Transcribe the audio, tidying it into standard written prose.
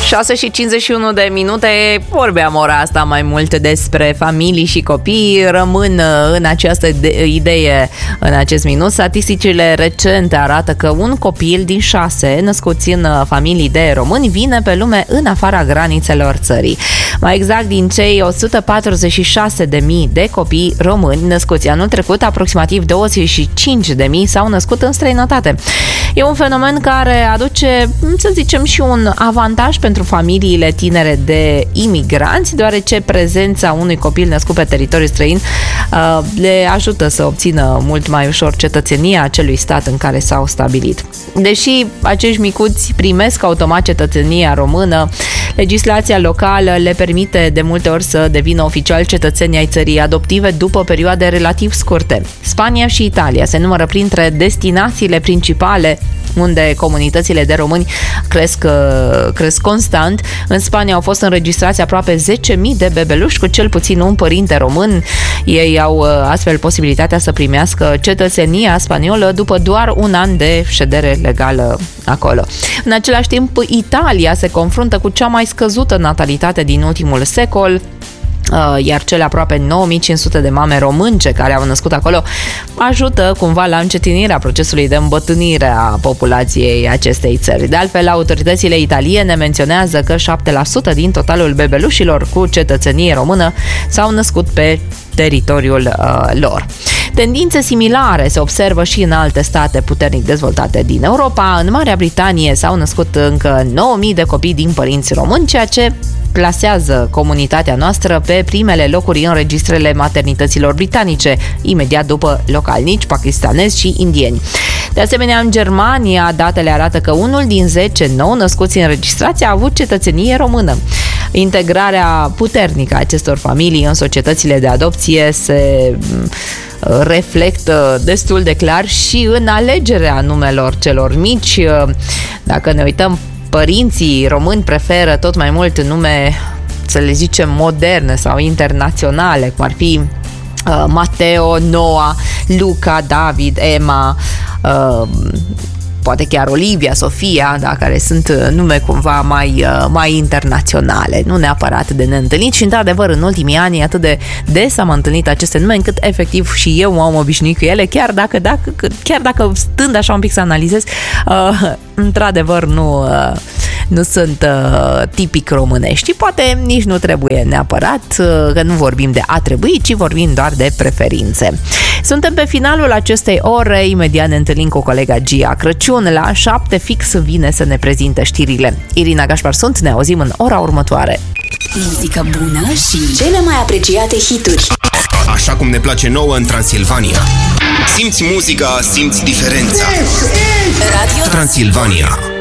6:51 vorbeam ora asta mai mult despre familii și copii. Rămân în această idee în acest minut. Statisticile recente arată că un copil din 6 născuți în familii de români vine pe lume în afara granițelor țării. Mai exact, din cei 146.000 de copii români născuți anul trecut, aproximativ 25.000 s-au născut în străinătate. E un fenomen care aduce, să zicem, și un avantaj pentru familiile tinere de imigranți, deoarece prezența unui copil născut pe teritoriul străin le ajută să obțină mult mai ușor cetățenia acelui stat în care s-au stabilit. Deși acești micuți primesc automat cetățenia română, legislația locală le permite de multe ori să devină oficial cetățeni ai țării adoptive după perioade relativ scurte. Spania și Italia se numără printre destinațiile principale unde comunitățile de români cresc constant. În Spania au fost înregistrați aproape 10.000 de bebeluși cu cel puțin un părinte român. Ei au astfel posibilitatea să primească cetățenia spaniolă după doar un an de ședere legală acolo. În același timp, Italia se confruntă cu cea mai scăzută natalitate din ultimul secol, iar cele aproape 9500 de mame românce care au născut acolo ajută cumva la încetinirea procesului de îmbătrânire a populației acestei țări. De altfel, autoritățile italiene menționează că 7% din totalul bebelușilor cu cetățenie română s-au născut pe teritoriul lor. Tendințe similare se observă și în alte state puternic dezvoltate din Europa. În Marea Britanie s-au născut încă 9.000 de copii din părinți români, ceea ce plasează comunitatea noastră pe primele locuri în registrele maternităților britanice, imediat după localnici, pakistanezi și indieni. De asemenea, în Germania, datele arată că 1 din 10 nou născuți înregistrați a avut cetățenie română. Integrarea puternică a acestor familii în societățile de adopție se reflectă destul de clar și în alegerea numelor celor mici. Dacă ne uităm, părinții români preferă tot mai mult nume, să le zicem, moderne sau internaționale, cum ar fi Mateo, Noah, Luca, David, Emma, poate chiar Olivia, Sofia, da, care sunt nume cumva mai internaționale, nu neapărat de neîntâlnit. Și într-adevăr, în ultimii ani atât de des am întâlnit aceste nume încât efectiv și eu m-am obișnuit cu ele, chiar dacă stând așa un pic să analizez, într-adevăr nu sunt tipic românești. Poate nici nu trebuie neapărat, că nu vorbim de a trebui, ci vorbim doar de preferințe. Suntem pe finalul acestei ore, imediat ne întâlnim cu colega Gia Crăciun. La 7 fix vine să ne prezinte știrile. Irina Gașpar sunt, ne auzim în ora următoare. Muzică bună și cele mai apreciate hituri. Așa cum ne place nouă în Transilvania. Simți muzica, simți diferența. Radio Transilvania.